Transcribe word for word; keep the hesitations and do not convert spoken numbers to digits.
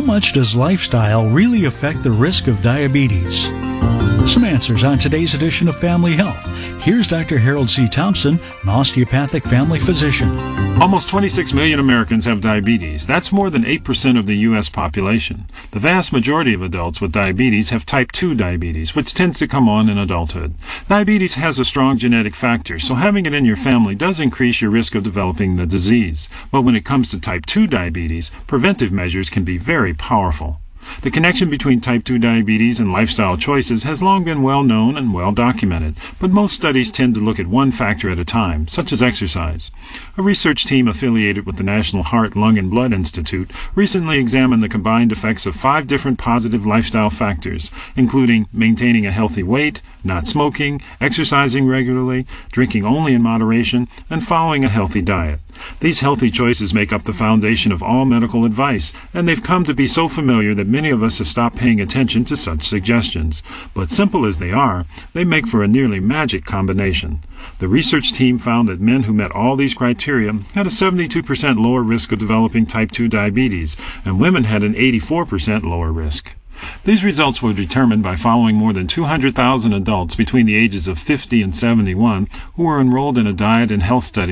much does lifestyle really affect the risk of diabetes? Some answers on today's edition of Family Health. Here's Doctor Harold C. Thompson, an osteopathic family physician. Almost twenty-six million Americans have diabetes. That's more than eight percent of the U S population. The vast majority of adults with diabetes have type two diabetes, which tends to come on in adulthood. Diabetes has a strong genetic factor, so having it in your family does increase your risk of developing the disease. But when it comes to type two diabetes, preventive measures can be very powerful. The connection between type two diabetes and lifestyle choices has long been well known and well documented, but most studies tend to look at one factor at a time, such as exercise. A research team affiliated with the National Heart, Lung, and Blood Institute recently examined the combined effects of five different positive lifestyle factors, including maintaining a healthy weight, not smoking, exercising regularly, drinking only in moderation, and following a healthy diet. These healthy choices make up the foundation of all medical advice, and they've come to be so familiar that many of us have stopped paying attention to such suggestions. But simple as they are, they make for a nearly magic combination. The research team found that men who met all these criteria had a seventy-two percent lower risk of developing type two diabetes, and women had an eighty-four percent lower risk. These results were determined by following more than two hundred thousand adults between the ages of fifty and seventy-one who were enrolled in a diet and health study